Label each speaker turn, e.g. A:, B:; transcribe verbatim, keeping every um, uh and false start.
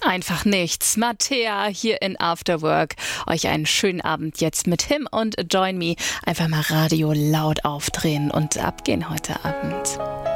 A: Einfach nichts. Mattea hier in After Work. Euch einen schönen Abend jetzt mit Him und Join Me. Einfach mal Radio laut aufdrehen und abgehen heute Abend.